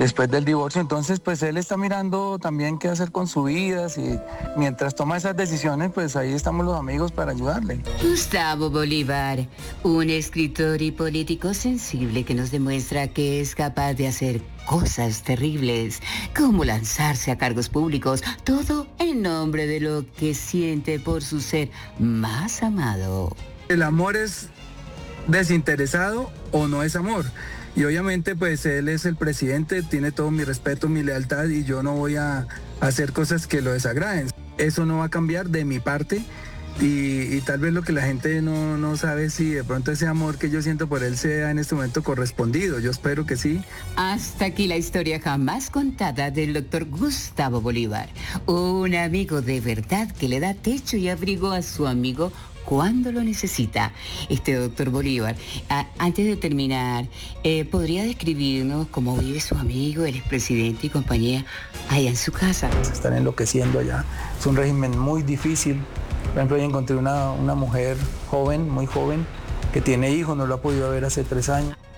después del divorcio. Entonces, pues él está mirando también qué hacer con su vida. Y mientras toma esas decisiones, pues ahí estamos los amigos para ayudarle. Gustavo Bolívar, un escritor y político sensible que nos demuestra que es capaz de hacer cosas terribles, como lanzarse a cargos públicos, todo en nombre de lo que siente por su ser más amado. ¿El amor es desinteresado o no es amor? Y obviamente pues él es el presidente, tiene todo mi respeto, mi lealtad, y yo no voy a hacer cosas que lo desagraden. Eso no va a cambiar de mi parte, y tal vez lo que la gente no sabe, si de pronto ese amor que yo siento por él sea en este momento correspondido. Yo espero que sí. Hasta aquí la historia jamás contada del doctor Gustavo Bolívar, un amigo de verdad que le da techo y abrigo a su amigo cuando lo necesita. Doctor Bolívar, antes de terminar, ¿podría describirnos cómo vive su amigo, el expresidente y compañía, allá en su casa? Se están enloqueciendo allá. Es un régimen muy difícil. Por ejemplo, yo encontré una mujer joven, muy joven, que tiene hijos, no lo ha podido ver hace 3 años.